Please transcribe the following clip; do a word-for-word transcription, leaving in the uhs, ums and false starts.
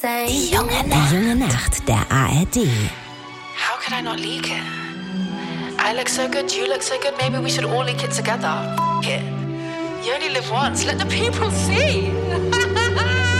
same. Die junge Nacht. Die junge Nacht der A R D. How could I not leak it? I look so good, you look so good, maybe we should all leak it together. F- it. You only live once, let the people see.